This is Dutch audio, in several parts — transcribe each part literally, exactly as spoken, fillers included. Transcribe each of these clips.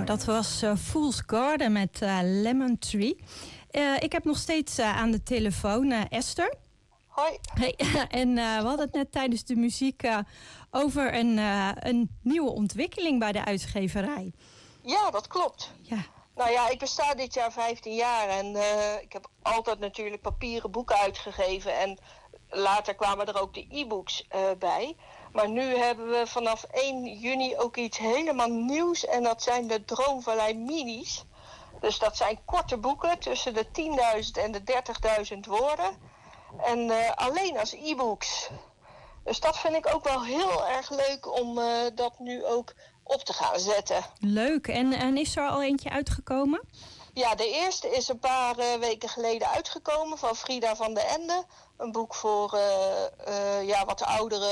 dat was uh, Fool's Garden met uh, Lemon Tree. Uh, ik heb nog steeds uh, aan de telefoon uh, Esther. Hoi. Hey, en uh, we hadden het net tijdens de muziek uh, over een, uh, een nieuwe ontwikkeling bij de uitgeverij. Ja, dat klopt. Ja. Nou ja, ik besta dit jaar vijftien jaar en uh, ik heb altijd natuurlijk papieren boeken uitgegeven. En later kwamen er ook de e-books uh, bij. Maar nu hebben we vanaf één juni ook iets helemaal nieuws en dat zijn de Droomvallei Minis. Dus dat zijn korte boeken tussen de tienduizend en de dertigduizend woorden. En uh, alleen als e-books. Dus dat vind ik ook wel heel erg leuk om uh, dat nu ook op te gaan zetten. Leuk. En, en is er al eentje uitgekomen? Ja, de eerste is een paar uh, weken geleden uitgekomen van Frida van de Ende. Een boek voor uh, uh, ja, wat oudere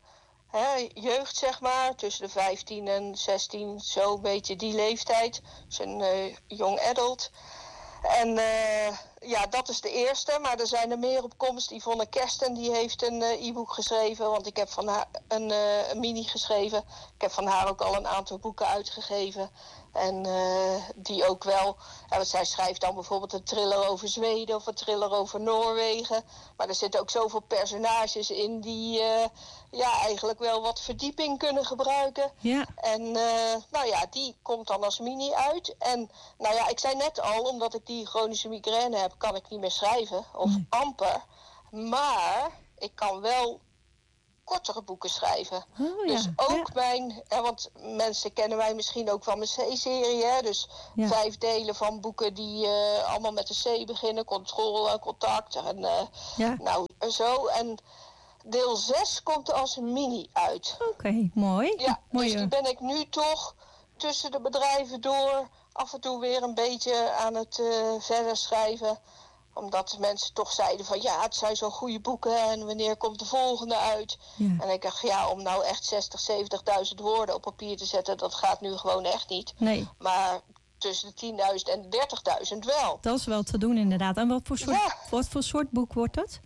hè, jeugd, zeg maar. Tussen de vijftien en zestien, zo'n beetje die leeftijd. Dus een uh, young adult. En uh, ja, dat is de eerste, maar er zijn er meer op komst. Yvonne Kersten die heeft een uh, e-book geschreven, want ik heb van haar een, uh, een mini geschreven. Ik heb van haar ook al een aantal boeken uitgegeven. En uh, die ook wel, ja, want zij schrijft dan bijvoorbeeld een thriller over Zweden of een thriller over Noorwegen. Maar er zitten ook zoveel personages in die uh, ja, eigenlijk wel wat verdieping kunnen gebruiken. Ja. En uh, nou ja, die komt dan als mini uit. En nou ja, ik zei net al, omdat ik die chronische migraine heb, kan ik niet meer schrijven. Of nee. amper. Maar ik kan wel kortere boeken schrijven. Oh, ja. Dus ook ja. mijn, hè, want mensen kennen mij misschien ook van mijn C-serie, hè, dus ja. vijf delen van boeken die uh, allemaal met een C beginnen, controle, contact en uh, ja. nou zo. En deel zes komt er als een mini uit. Oké, okay, mooi. Ja, mooi, dus die ben ik nu toch tussen de bedrijven door af en toe weer een beetje aan het uh, verder schrijven. Omdat mensen toch zeiden van ja, het zijn zo goede boeken en wanneer komt de volgende uit? Ja. En ik dacht ja, om nou echt zestig, zeventigduizend woorden op papier te zetten, dat gaat nu gewoon echt niet. Nee. Maar tussen de tienduizend en de dertigduizend wel. Dat is wel te doen inderdaad. En wat voor soort, ja. wat voor soort boek wordt het?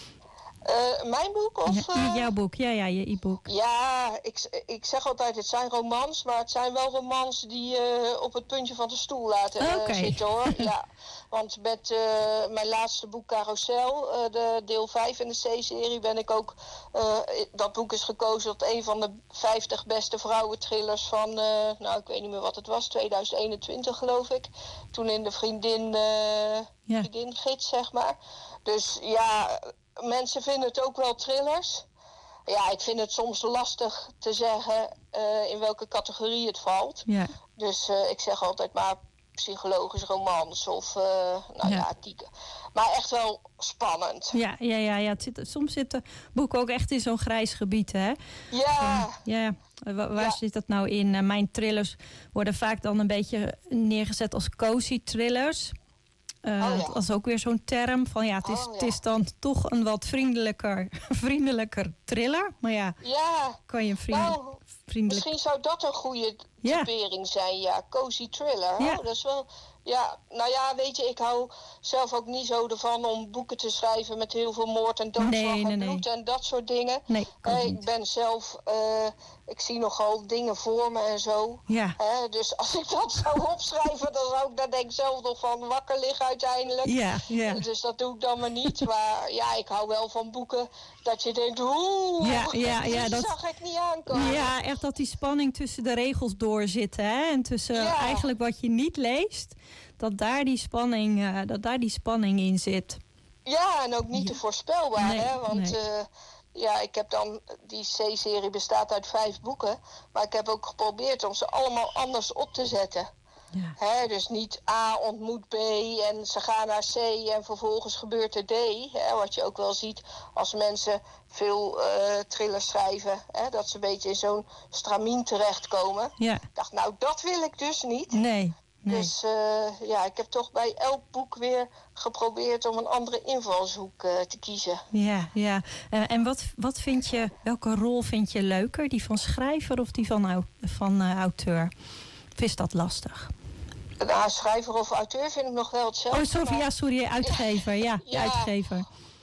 Uh, mijn boek of... Uh... Jouw boek, ja, ja, je e-book. Ja, ik, ik zeg altijd het zijn romans, maar het zijn wel romans die uh, op het puntje van de stoel laten uh, okay. zitten hoor. Ja, want met uh, mijn laatste boek Carousel, uh, de deel vijf in de C-serie, ben ik ook... Uh, dat boek is gekozen tot een van de vijftig beste vrouwentrillers van, uh, nou ik weet niet meer wat het was, tweeduizend eenentwintig geloof ik. Toen in de vriendin, uh, ja. vriendin gids zeg maar. Dus ja... Mensen vinden het ook wel thrillers. Ja, ik vind het soms lastig te zeggen uh, in welke categorie het valt. Ja. Dus uh, ik zeg altijd maar psychologisch romans of uh, nou ja, ja die. Maar echt wel spannend. Ja, ja, ja, ja. Het zit, soms zitten boeken ook echt in zo'n grijs gebied, hè? Ja. Uh, ja. Waar, waar ja. zit dat nou in? Uh, mijn thrillers worden vaak dan een beetje neergezet als cozy thrillers. Uh, oh, ja. Dat is ook weer zo'n term van ja, het is, oh, ja. het is dan toch een wat vriendelijker, vriendelijker thriller. Maar ja, ja. kan je vriend, nou, vriendelijk... misschien zou dat een goede typering ja. zijn, ja, cozy thriller. Ja. Oh, dat is wel, ja, nou ja, weet je, ik hou zelf ook niet zo ervan om boeken te schrijven met heel veel moord en doodslag nee, nee, en nee. bloed en dat soort dingen. Nee, uh, ik ben zelf, uh, ik zie nogal dingen voor me en zo. Ja. Uh, dus als ik dat zou opschrijven, dan zou ik daar denk ik zelf nog van wakker liggen uiteindelijk. Ja, ja. Dus dat doe ik dan maar niet. Maar ja, ik hou wel van boeken dat je denkt, oeh, ja, ja, ja, die dat zag ik niet aankomen. Ja, echt dat die spanning tussen de regels doorzit, hè? En tussen ja. eigenlijk wat je niet leest, dat daar die spanning, uh, dat daar die spanning in zit. Ja, en ook niet ja. te voorspelbaar, nee, hè? Want nee. uh, ja, ik heb dan, die C-serie bestaat uit vijf boeken, maar ik heb ook geprobeerd om ze allemaal anders op te zetten. Ja. Hè, dus niet A ontmoet B en ze gaan naar C en vervolgens gebeurt er D. Hè, wat je ook wel ziet als mensen veel uh, thrillers schrijven. Hè, dat ze een beetje in zo'n stramien terechtkomen. Ja. Ik dacht, nou dat wil ik dus niet. Nee. Nee. Dus uh, ja, ik heb toch bij elk boek weer geprobeerd om een andere invalshoek uh, te kiezen. Ja, ja. Uh, en wat, wat vind je, welke rol vind je leuker? Die van schrijver of die van, van uh, auteur? Of is dat lastig? Nou, schrijver of auteur vind ik nog wel hetzelfde. Oh, sorry, maar... ja, sorry, uitgever. Ja, ja. uitgever.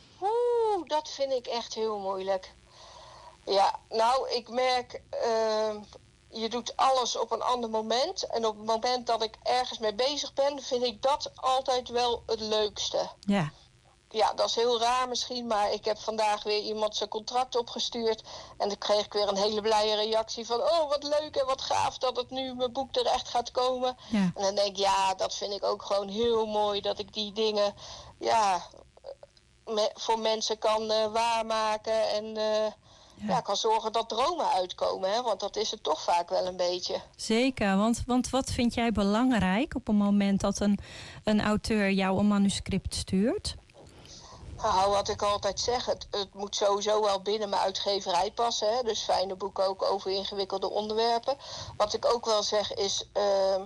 Oeh, dat vind ik echt heel moeilijk. Ja, nou, ik merk... Uh, je doet alles op een ander moment. En op het moment dat ik ergens mee bezig ben, vind ik dat altijd wel het leukste. Ja. Ja, dat is heel raar misschien, maar ik heb vandaag weer iemand zijn contract opgestuurd. En dan kreeg ik weer een hele blije reactie van, oh, wat leuk en wat gaaf dat het nu mijn boek er echt gaat komen. Ja. En dan denk ik, ja, dat vind ik ook gewoon heel mooi, dat ik die dingen, ja, me, voor mensen kan uh, waarmaken en uh, ja. ja, kan zorgen dat dromen uitkomen. Hè? Want dat is het toch vaak wel een beetje. Zeker, want, want wat vind jij belangrijk op het moment dat een, een auteur jou een manuscript stuurt? Nou, wat ik altijd zeg, het, het moet sowieso wel binnen mijn uitgeverij passen. Hè? Dus fijne boeken ook over ingewikkelde onderwerpen. Wat ik ook wel zeg is uh,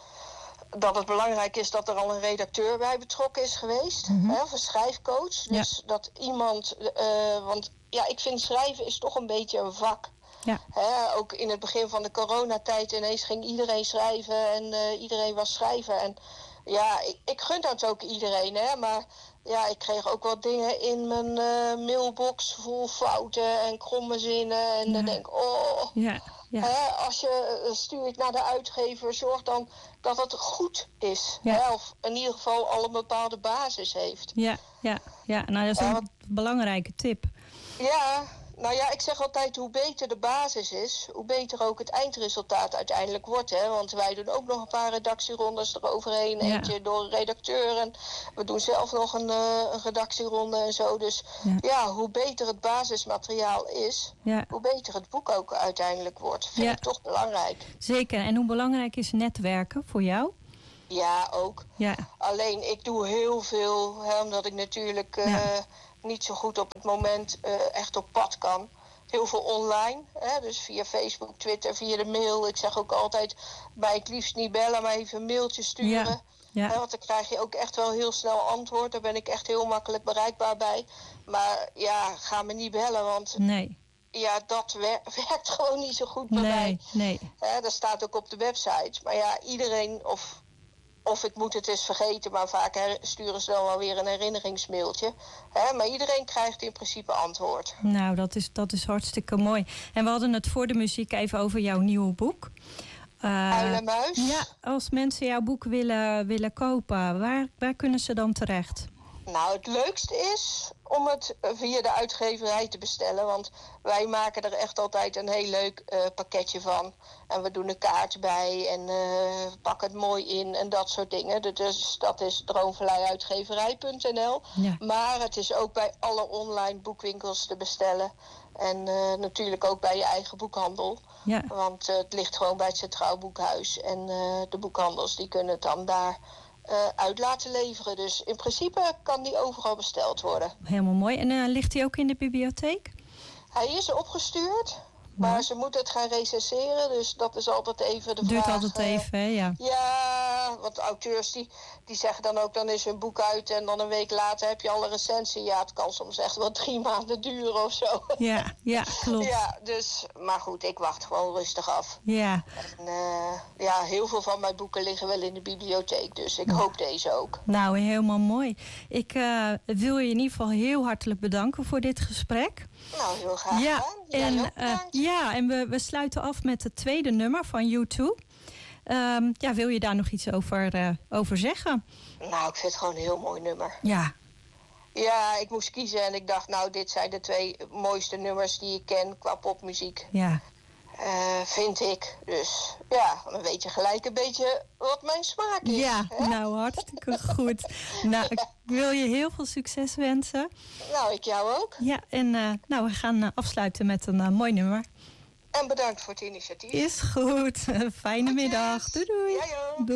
dat het belangrijk is dat er al een redacteur bij betrokken is geweest. Mm-hmm. Hè? Of een schrijfcoach. Ja. Dus dat iemand, uh, want ja, ik vind schrijven is toch een beetje een vak. Ja. Hè? Ook in het begin van de coronatijd ineens ging iedereen schrijven en uh, iedereen was schrijver. En ja, ik, ik gun dat ook iedereen, hè, maar ja, ik kreeg ook wel dingen in mijn uh, mailbox vol fouten en kromme zinnen. En ja. dan denk ik, oh, ja, ja. Hè, als je stuurt naar de uitgever, zorg dan dat het goed is. Ja. Hè, of in ieder geval al een bepaalde basis heeft. Ja, ja, ja. Nou, dat is een uh, belangrijke tip. Ja, nou ja, ik zeg altijd, hoe beter de basis is, hoe beter ook het eindresultaat uiteindelijk wordt. Hè? Want wij doen ook nog een paar redactierondes eroverheen. Ja. Eentje door een redacteur en we doen zelf nog een, uh, een redactieronde en zo. Dus ja. ja, hoe beter het basismateriaal is, ja. hoe beter het boek ook uiteindelijk wordt. Vind ja. ik toch belangrijk. Zeker. En hoe belangrijk is netwerken voor jou? Ja, ook. Ja. Alleen, ik doe heel veel, hè, omdat ik natuurlijk Uh, ja. niet zo goed op het moment uh, echt op pad kan. Heel veel online, hè? Dus via Facebook, Twitter, via de mail. Ik zeg ook altijd, mij het liefst niet bellen, maar even een mailtje sturen. Ja. Ja. Hè, want dan krijg je ook echt wel heel snel antwoord. Daar ben ik echt heel makkelijk bereikbaar bij. Maar ja, ga me niet bellen, want nee. ja, dat wer- werkt gewoon niet zo goed bij nee, mij. Nee. Hè, dat staat ook op de website. Maar ja, iedereen of... Of ik moet het eens vergeten, maar vaak her- sturen ze dan wel weer een herinneringsmailtje. Hè? Maar iedereen krijgt in principe antwoord. Nou, dat is, dat is hartstikke mooi. En we hadden het voor de muziek even over jouw nieuwe boek. Uh, Uil en Muis. Ja, als mensen jouw boek willen, willen kopen, waar, waar kunnen ze dan terecht? Nou, het leukste is om het via de uitgeverij te bestellen. Want wij maken er echt altijd een heel leuk uh, pakketje van. En we doen een kaart bij en uh, pakken het mooi in en dat soort dingen. Dus dat is droomvalleiuitgeverij punt n l. Ja. Maar het is ook bij alle online boekwinkels te bestellen. En uh, natuurlijk ook bij je eigen boekhandel. Ja. Want uh, het ligt gewoon bij het Centraal Boekhuis. En uh, de boekhandels die kunnen het dan daar Uh, uit laten leveren. Dus in principe kan die overal besteld worden. Helemaal mooi. En uh, ligt hij ook in de bibliotheek? Hij is opgestuurd, maar ja. ze moeten het gaan recenseren. Dus dat is altijd even de Duurt vraag. Duurt altijd even, hè? Ja. Ja, want auteurs die, die zeggen dan ook, dan is hun boek uit en dan een week later heb je alle recensie. Ja, het kan soms echt wel drie maanden duren of zo. Ja, ja, klopt. Ja, dus, maar goed, ik wacht gewoon rustig af. Ja. En, uh, ja, heel veel van mijn boeken liggen wel in de bibliotheek, dus ik ja. hoop deze ook. Nou, helemaal mooi. Ik uh, wil je in ieder geval heel hartelijk bedanken voor dit gesprek. Nou, heel graag ja, gedaan. En, uh, ja, en we, we sluiten af met het tweede nummer van U twee. Um, ja, wil je daar nog iets over, uh, over zeggen? Nou, ik vind het gewoon een heel mooi nummer. Ja. Ja, ik moest kiezen en ik dacht, nou, dit zijn de twee mooiste nummers die ik ken qua popmuziek. Ja. Uh, vind ik. Dus ja, dan weet je gelijk een beetje wat mijn smaak is. Ja, hè? Nou, hartstikke goed. Nou, ik wil je heel veel succes wensen. Nou, ik jou ook. Ja, en uh, nou, we gaan uh, afsluiten met een uh, mooi nummer. En bedankt voor het initiatief. Is goed. Fijne middag. Doei doei. Ja,